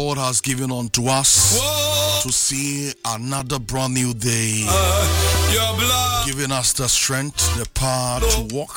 God has given unto us to see another brand new day, giving us the strength, the power to walk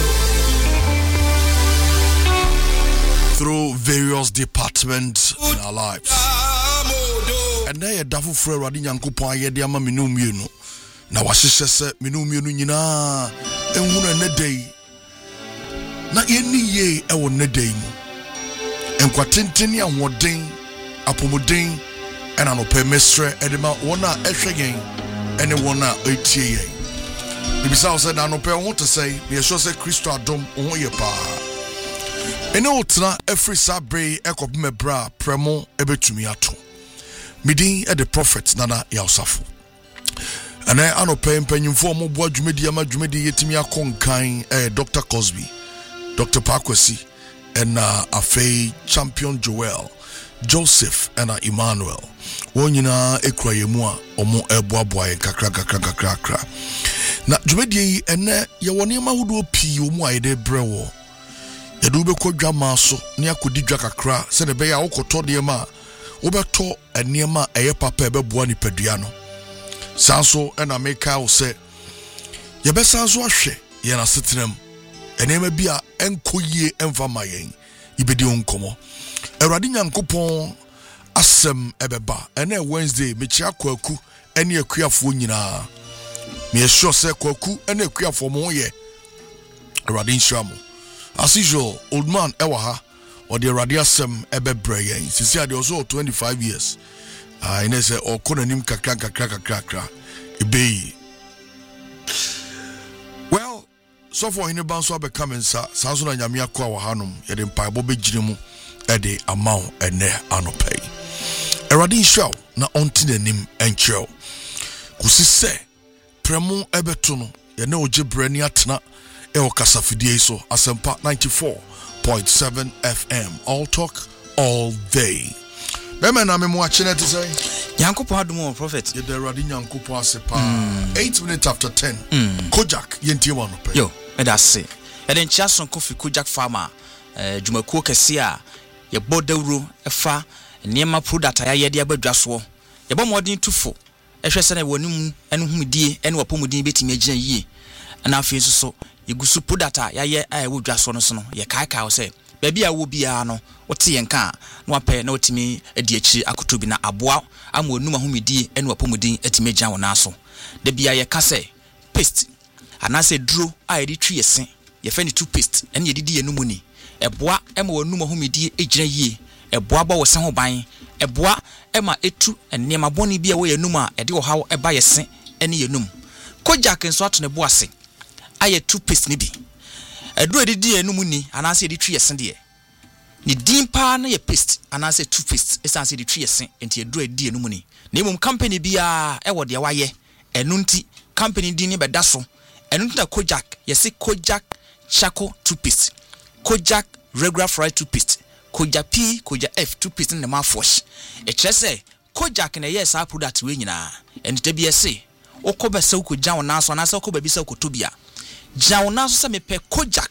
through various departments in our lives. And there, Dafu Frere Radinyankupo Ayediama Minumienu. Now, what she says, Minumienu Nina, and one a day. Na yeni ye e won nedai mu enkwatenteni anwoden apomuden ena no pe mestre edema wona ehwegen ene wona etie yen bibisa say na no pe won to say me sure say Kristo adom won ye pa ene otra every sabre ekopem bra premo ebetumi ato midin e the prophet nana yausafo ana anope mpanyimfo mo bo adwumedi ama dwumedi yetimi akonkan Dr. Cosby, Dr. Pakwesi, and Afei Champion Joel, Joseph, and Emmanuel. Wonyina ekrayemua omo eboaboa kakra. Na dwumedi ene ye woni ma hudo pii omo ayede brewo. Yedu be kodwa maso ne akodi dwa kakra se ne be ya wokoto de ma wo beto enema eye papa ebeboa ni padua no. Sanso ena meka wo se ye be sanso ahwe ye na setenam enema bia enkoyie emfa mayen ibedi onkomo Awurade Nyankopon asem ebeba ene Wednesday mechi akwaku ene akuafo nyina me sure say kwaku ene akuafo mo ye Awurade nshamo as usual old man ewa ha or the Awurade asem ebebre yen sisi ade also 25 years ine say okonanim kakra ebei. So for any banso be coming sa sanso na nyame akwa wa hanom ye de mpaebo be giremu e de amount ene anopay Awurade show na onti nanim encheo kusi se premu ebeto no ye na ojebre ni atena e okasafidie so asempa 94.7 FM all talk all day. Bema na memo achene te say Nyankopon adumo prophet ye de Awurade Nyankopon asepa 8 minutes after 10 Kojak yentie wa no pay yo medase eden chiason kofi Kojak farmer dwumakuo kese a ye bodawro efa niema product ya de abadwaso ye bo modern tufo ehwe se na wonum enu humdie enu wapomudin betimi agina yie na afi so ye gusu product ya ye wodwaso no so no ye kai se baby a wo bia no wote yenka na wape na otimi adi achi akotobi na aboa ama onum ahomedie enu wapomudin atimi agina wona so de bia ye ka se paste anase duro a yedi twi yesen ye fa ni toothpaste ene yedi di enum ni eboa ema onum ahomedie agina yie eboa ba wo sen ho ban eboa ema etu enema boni bia wo yenum a ede wo hawo eba yesen ene yenum Kojak nso ato ne bo ase aye toothpaste ni bi eduro di enum ni anase yedi twi yesen de ni dimpa na ye paste anase toothpaste esanse yedi twi yesen enti eduro di enum ni na emum company bia e wo de waye enu nti company di ni beda so enu nti na Kojak yesi Kojak Charcoal toothpaste, Kojak regular fried toothpaste, Kojak P, Kojak F toothpaste in the mouth wash. E chese Kojak na yes a product we nyina enti te bia se okoba se ukoja wona so na se okoba bi se okotobia ja wona so se mepe Kojak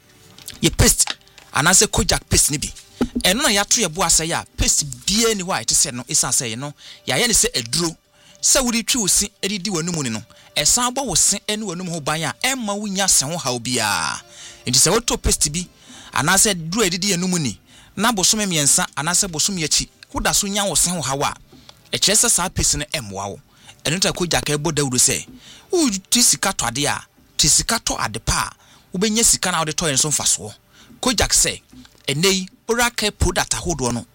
ye paste anase Kojak paste ni bi eno na ya to ye bo ase ya paste bia ni wa ite se no isa se ye no ya ye ne se eduro se wuri twi osi edidi wanum ni no esan abo wo se ene wanum ho ban a emma wunya se ho hawo bia enti se woto paste bi anase duro edidi enum ni na bosome miensa anase bosome yachi woda so nya wo se ho hawa e kyerese sa paste no emwa wo eno ta Kojak ebo dawuro se wo tisika to ade a tisika to ade pa wo benya sika na wo de to enso mfaso Kojak se enei oraka product ahodo no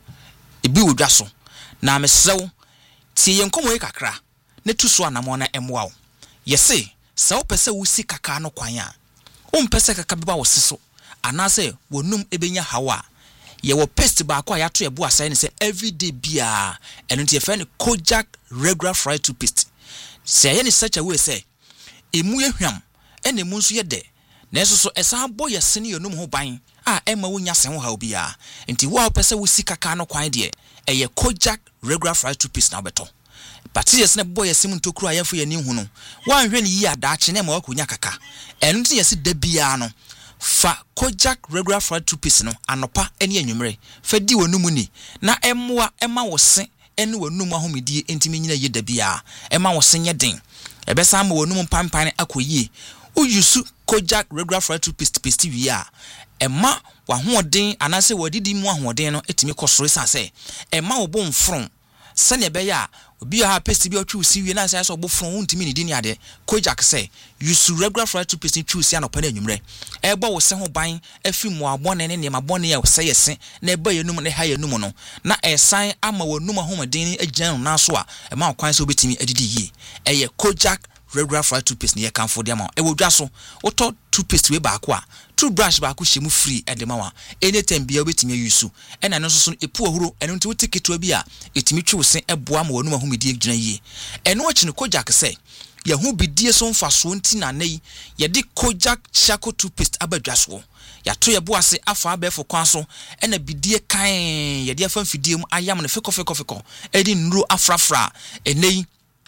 ebi wodwa so na mesew tie yenkomo ye kakra ne tu so anamo na emwa wo yese se wo pese wo si kaka no kwan a wo mpese kaka beba wo siso anase wonum ebenya hawa ye wo paste ba kwa ya to ebo asai ne se everyday bia eno tie fe ne Kojak regular fried toothpaste se ye ne such a way se emu ehwam ene emu nso ye de na eso so esa bo ye sene yonum ho ban a ema wonya se ho hawo bia enti wo pese wo si kaka no kwan de eye Kojak regular fried toothpaste na beto but yes na boy yesim ntokuru ayefo ye ni hu no wan hwe ni yi adaache na ma wakonya kaka eno ti yesi da bia no fa Kojak regular fried toothpaste no anopa ene anwumre fa di wonum ni na emmoa ema wo se ene wonum ahomedie entimi nyina ye da bia ema wo se nye den ebesa ma wonum pampan akoyie uyusu Kojak regular fried toothpaste wi a ema wa hoden anase wadidi mu ahoden no etimi kosoro sase ema wo bo mfron sane be ya obi ha paste bi otwu siwie na say so bofron untimi ni di ni ade Kojak say use regular fried toothpaste twu si anopa na anwumre ebo wo se ho ban afi mu abone ne ma bone ya wo se yese na eba yenum ne ha yenum no na esan ama wonum ahomeden agyan na so a ema kwan so betimi adidi yi eye Kojak regular fried toothpaste ne kanfo de ma e wodwa so woto toothpaste we ba ko a toothbrush ba ko hyemu free e de ma wa anytime bia obetimi ayusu e na no so epu ohuro eno nti wotiketo bi a etimi twu se eboa ma wonum ahomedi gyina yi eno achi ne Kojak se ya hu bidie so mfaso nti na nei ye de Kojak Shako toothpaste abadwaso ya to ye bo ase afa abefo kwan so e na bidie kan ye de afa mfidie mu ayam ne feko e di nru afrafra enei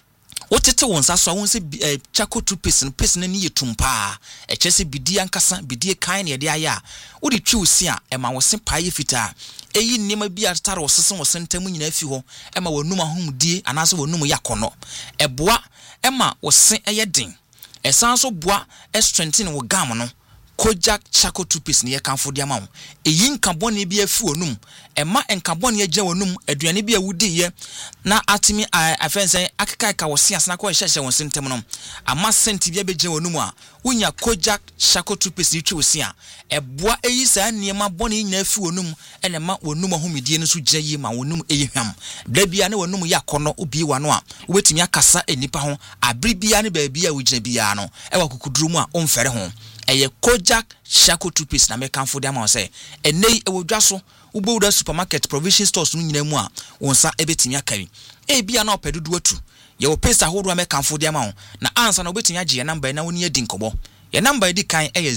wotete wonsa so won se Shako toothpaste paste na ni yetumpa e kyese bidie ankasa bidie kan ne de aya wo de twi osi a e ma wo se paye fita eyi nnema bi atare wo sesen wo sentam nyina afi ho e ma wonum ahomdie anase wonum yakono eboa ema wo se eyeden esan so boa strengthen wo gam no Kojak Shako toothpaste ne yekanfo de ama wo eyi nkabone bi afi wonum ema nkabone agya wonum aduane bi awudi ye na atimi afense akeka wo se asana ko hyehye won sentem no ama senti bi abegya wonum a wonya Kojak Shako toothpaste twi wosi a eboa eyi saa niema bone nyina afi wonum ene ma wonum ahomedie no so gya yi ma wonum eyihwam da bia ne wonum yakono obi wa no a wobetimi akasa enipa ho abri bia ne ba bia wo gina bia no e wa kukuduru mu a omfere ho eye Kojak Shako toothpaste na mekanfo de ama say enei e wodwa so ubowuda supermarket provision stores no nyina mu a wonsa ebetimi akari bia na opedudu atu ye wo paste ahodo mekanfo de ama na ansa na obetimi age ye number na woni adi nkobo ye number di kan eye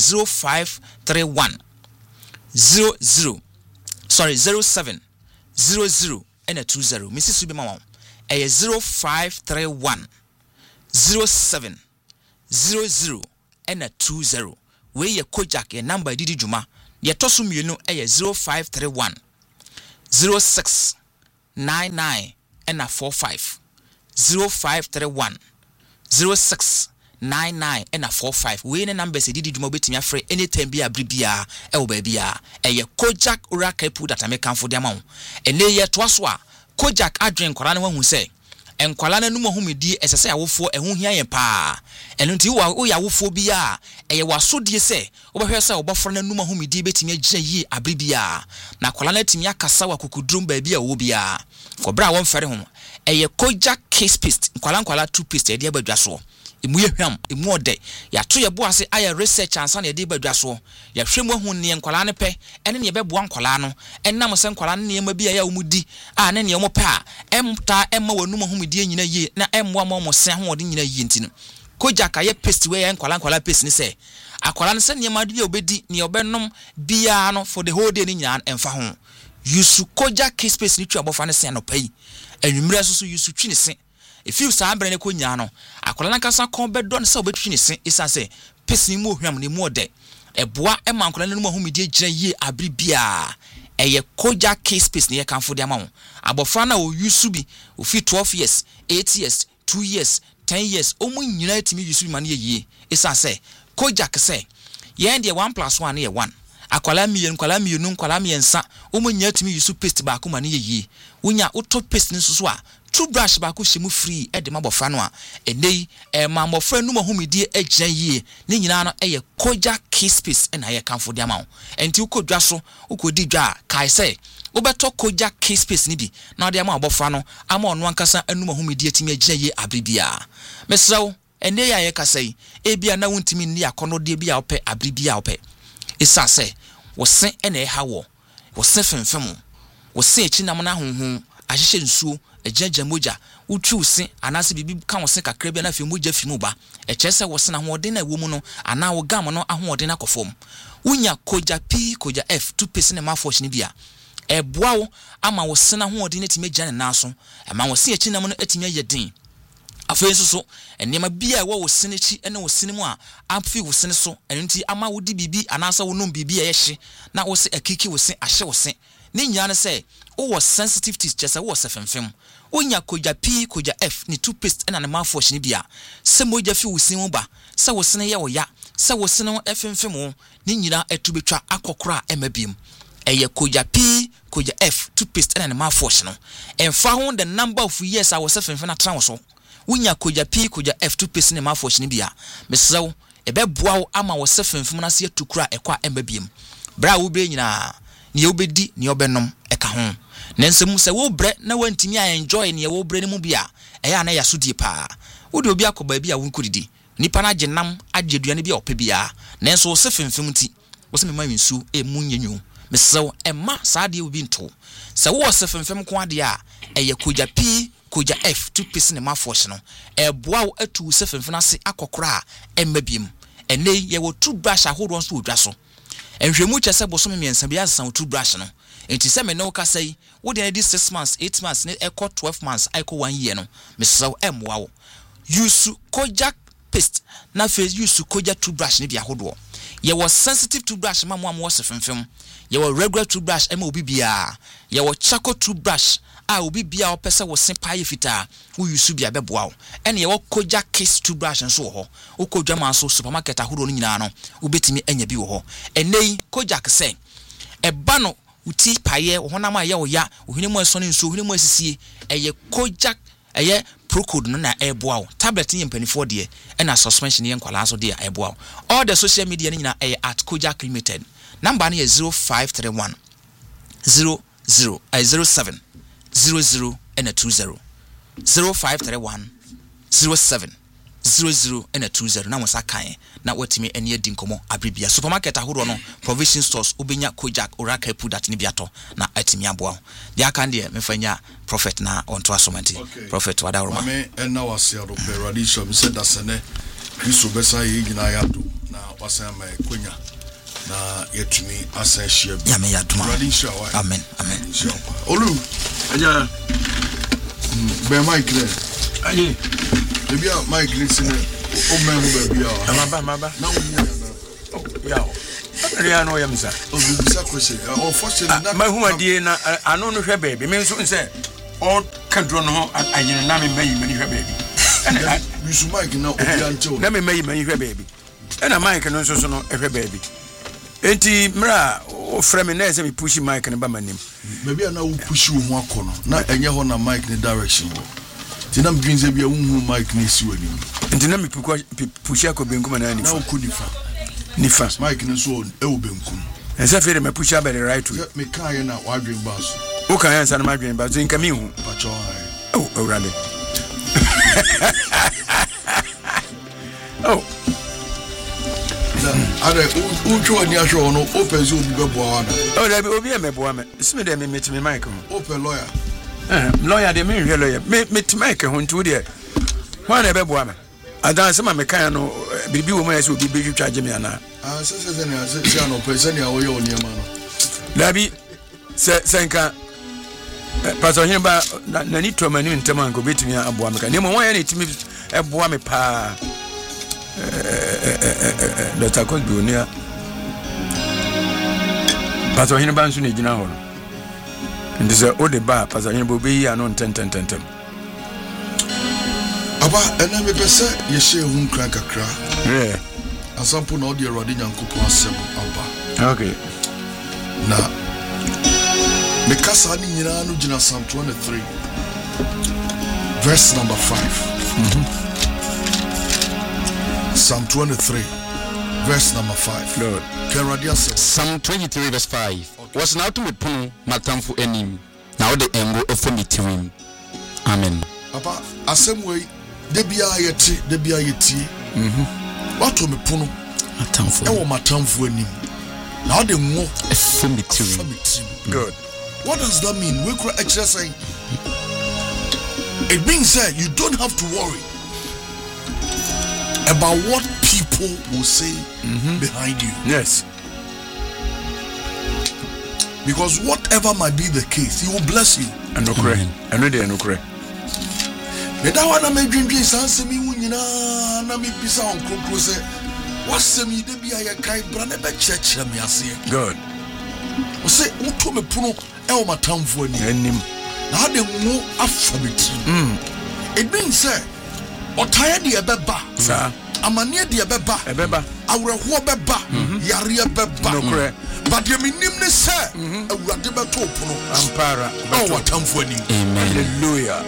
0531 07 00 and 20 Mrs. Subima eye 0531 07 00 and 20 we ye Kojak ye number didi juma ye tosu mienu eye 0531 06 99 and 45 0531 06 99 and 45 we ne numbers didi juma betimi afre anytime bia bribia e wo ba bia eye Kojak ora kapu data me kanfo de ama wo ene ye toaso a Kojak adwen kwara ne wahu se enkwala na numu ahomedi esese awofo ehu hia yen pa eno nti wo ya awofo bia eye wasodie se obehwe se obofo na numu ahomedi betimi agina yi abribia na kwala na timi akasa wa kukudrum ba bia wo bia ko bra won fere ho eye Kojak case paste kwala toothpaste e de abadwaso emu yehwam emu ode ya to ye bo ase aye research ansa na e de badwaso ya hwemu hu ne nkwala ne pe ene ne ye beboa nkwala no enam se nkwala ne ma bia ya omudi a ne ne omo pe a emta emma wanum ahomedie nyina yi na emmoa mo se ho ode nyina yi ntino Kojak aye paste we ya nkwala paste ni se akwala ne se ne ma de obedi ne obenom bia no for the whole day ni nyina emfa ho yusu Kojak case paste ni twa bofa ne se no pai anwumra so yusu twi ne se if you sa brane ko nya no akola na kasa kon bedo ne sa obetwi ne se isa se pesi mu ohwam ne mu ode eboa e mankola ne mu ahomedie gina yi abribia eye Kojak case paste ne ye kanfo de ama wo abofra na o yusu bi o fi 12 years 8 years 2 years 10 years o mu nyina timi yusu bi man ye yi isa se Kojak se ye de 1+1 ne ye 1 akwala miensa o mu nya timi yusu paste ba ko man ye yi wonya auto paste ne so a toothbrush ba ko hyemu free e de mabofra no a enei ma mabofra no mahomedie agina yie ne nyina no eye Kojak case paste e na ye kanfo de ama wo enti ukodwa so ukodi dwa kai se ubeto Kojak case paste ni bi na de ama mabofra no ama ono ankasa anu mahomedie timi agina yie abribia mesrawo enei ya ye kasai bia na wontimi ni akono de bia ope abribia ope isa se wo se e na e hawo wo se femfem wo se echi nam na honhon ahihye nsuo ejaja moja utwi use anase bibi ka wose kakra bia na fe moja fimu ba echese wose na hoode na ewomu no ana wo gam no ahoode na kofom unya Kojak P Kojak F toothpaste ne mafo ni bia eboa wo ama wose na hoode ne timeja ne naso ama wose echi nam no etime yedin afei so enema bia wo sinichi ene wo sinimu a amfi wo sini so enti ama wo di bibi anasa wo nom bibi ye na wo se akiki wo se ahye wo se ne nya ne se wo sensitive teeth chese wo se femfem wonya koja P koja F ni toothpaste ena ne mafo hye ne bia se moja fi wo sinimu ba se wo sini ye wo ya se wo sini femfem wo ne nyina atubetwa akokora emabiem eye koja P koja F toothpaste ena ne mafo hye no emfa ho the number of years a wo se femfem na tra wo so wonya koja P koja F toothpaste ne mafo hye ne bia mesew ebeboa wo ama wo se femfem na se atukura ekwa emabiem bra wo be nyina ne obedi ne obenom eka ho nensem se wo bre na wantimi a enjoy ne wo bre ne mu bia eya na yasodie pa wo de obi akoba bia wo nkudidi nipa na agenam ageduane bia ope bia nenso wo se femfem ti wo se mema winsu munyenyu mesew emma saade obi nto se wo se femfem ko ade a eye koja P koja F toothpaste ne mafo hye no eboa wo atu se femfem ase akokora emabiem ene ye wo toothbrush ahodo nso odwa so enhwemu kyese boso miensa bia san toothbrush no enti se me no ka sei wo de edi 6 months 8 months ne eko 12 months eko 1 year no mesew emwa wo use koja paste na fe use koja toothbrush ne bia ahodo ye wo sensitive toothbrush ma mo am wo se femfem ye wo regular toothbrush ema obi bia ye wo charcoal toothbrush a obi bia opese wo sempa ye fita wo use bia beboa wo ene ye wo koja kiss toothbrush nso wo ho wo koja man so supermarket ahodo no nyina no wo betimi anya bi wo ho enei koja kse eba no uti paye wo honam aye wo ya ohini mu eso ne nso ohini mu asisie eye koja eye procode no na eboa wo tablet ni mpanifo de ena suspension ye nkwala so de eboa wo all the social media ni nyina eye at Kojak Limited number ni 0531 07 00 and a 20 0531 07 00 and a 20 na wasa kan na watimi ene adi nkomo abribia supermarket ahodo no provision stores obenya Kojak oraka product ni biato na atimi aboa dia kan de mefanya prophet na onto asomanti prophet wada roma me enna wase ado peradisha mi said dasene Kristo besa yi nyina ya do na wasa ma konya na yetumi asa hia bi ya me ya duma peradisha wa amen olu aja be Mike le aye bia Mike le sine o me ho bia maba na wo nya na ya ria no yamsa o bi sa kwese o fortune na ma humadie na ano no hwe baabi me nso nse o kadro no ho ayene na me mayi mani hwe baabi ena bisu Mike na obi ancho na me mayi mani hwe baabi ena Mike no nso so no hwe baabi enti mra o frame na ese me push Mike ne ba manim maybe na wo push wo ho akono na enye ho na Mike ne direction wo ti na mdwinze bia wo hu Mike ne si wani enti na me push akobenkum na na wo kunifa nifa Mike ne so e wo benkum ense fere me push abere right way me kan na wa dwen ba so o kan yansa na ma dwen ba so nka mi hu pa cho oh awrade oh ada ucho ni asho no open zo bi bebo ana oh da bi obi e mebo ame sime de me metime Mike ho open lawyer lawyer de me hwe lawyer me Mike ho ntu de ho na bebo ame adan se ma me kan no bibi wo mo ya se obi be twitwa je me ana se no person ya wo ye oni ma no da bi se nka pastor himba na ni to mani ntema nko betimi abo ame kan ne mo ya na timi ebo ame pa Dr. Cosby onia pastor himba nso ne gina ho ndi se o de ba pastor himba obi ya no tententem aba ena me pese ye she hu nkran kakra asampo na odi erode nyankopon asem aba okay na me kasa ni nyina no gina Psalm 23 verse number 5 Psalm 23 verse number 5 Lord Psalm 23 verse 5 was now to me punu matamfu enim na ode engo efomitirim amen aba asem we de bia yeti wato me punu matamfu e wo matamfu enim na ode ngo efomitirim good what does that mean we could exercise it means that you don't have to worry about what people will say behind you. Yes. Because whatever might be the case, he will bless you. And no cry. And no day no cry. meda wa na medwindwin sansemi wu nyina na mebisa on kronkro se wasem yi de bia ye kai bra na be kyerkyere me ase good o se wuto me pono e o matamfo anim na ade nwo afa beti it means say otaye de ebeba sa amane de ebeba awreho beba yare beba no but the minim ne say awurade beto pono ampara o watamfo ani hallelujah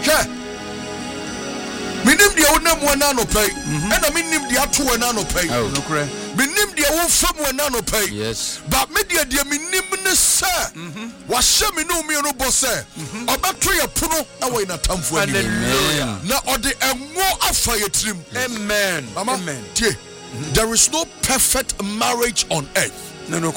minim dia wonam wana no pay and minim dia to wana no pay no minim dia wo fam wana no pay Yes. but me dia minim ne say wa hye me no me no bo say obeto ye pono e wo ina tamfo ani hallelujah na ode enwo afa ye tirim amen mama amen tie there is no perfect marriage on earth no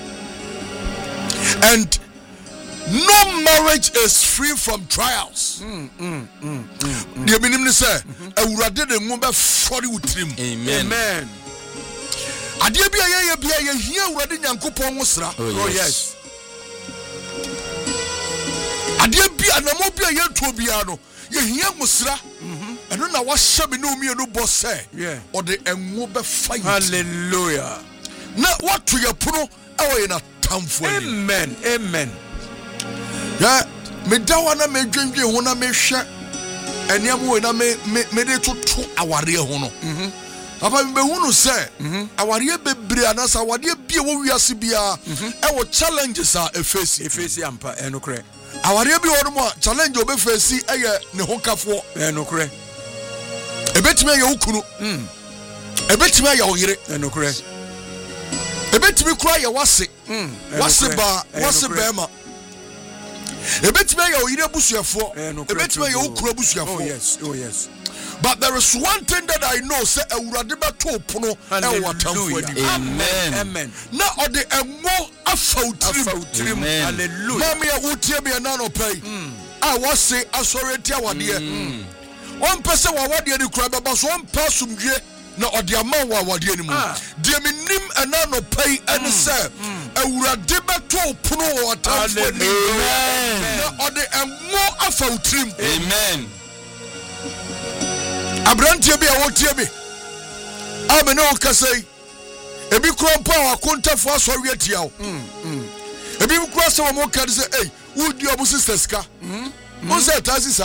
and no marriage is free from trials. The minim ne say awurade de ngo be fori wutrim. amen Ade bia ye hia awurade nyankopon wo sra. oh yes Ade bia na mo bia ye to bia no ye hia wo sra. Eno na wa hye me no mi no bo say yeah or the enwo be fight. hallelujah Na what to your pono e we na tamfo ani. amen Ya me dawa na me dwendwe ho na me hwe eniam we na me de toto aware ho no papa me behunu se aware bebre anasa aware bie wo wiase bia e wo challenges a efesi ampa enokre aware bi wo mo challenge obefesi eye ne ho kafo enokre ebetime ye ukunu ebetime ye oyire enokre ebetime kura ye wase wase bema ebetime ye oyire busuafo ebetime ye ukuru busuafo oh yes but there is one thing that I know say awurade beto pono e watamfo ani amen na ode enwo afa utrim hallelujah mama ya wutie me na no pay wase asoreti awade on pese wawade ni kura beba so on pasumdwe na ode ama wawade ni mu de minim ana no pay ene say awurade beto pono watamfo ani na ode enwo afa utrim Amen. Abrantie bi a wotie bi amene o kasai ebi krompa akontafo asori atia wo ebi kura se wo mo kan se wudi obu sisters ka mo se tasi